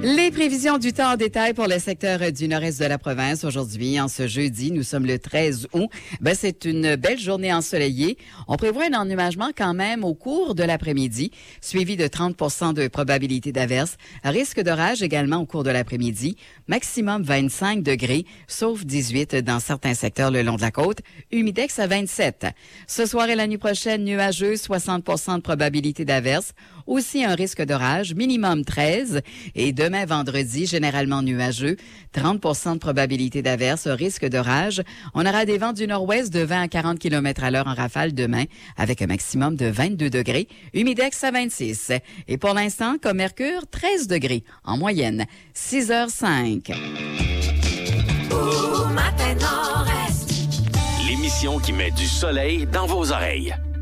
Les prévisions du temps en détail pour le secteur du nord-est de la province. Aujourd'hui, en ce jeudi, nous sommes le 13 août. C'est une belle journée ensoleillée. On prévoit un ennuagement quand même au cours de l'après-midi, suivi de 30 de probabilité d'averse. Risque d'orage également au cours de l'après-midi. Maximum 25 degrés, sauf 18 dans certains secteurs le long de la côte. Humidex à 27. Ce soir et la nuit prochaine, nuageux, 60 de probabilité d'averse. Aussi un risque d'orage, minimum 13. Et demain, vendredi, généralement nuageux, 30 de probabilité d'averse, risque d'orage. On aura des vents du nord-ouest de 20 à 40 km à l'heure en rafale demain, avec un maximum de 22 degrés, humidex à 26. Et pour l'instant, comme Mercure, 13 degrés en moyenne, 6h05. L'émission qui met du soleil dans vos oreilles.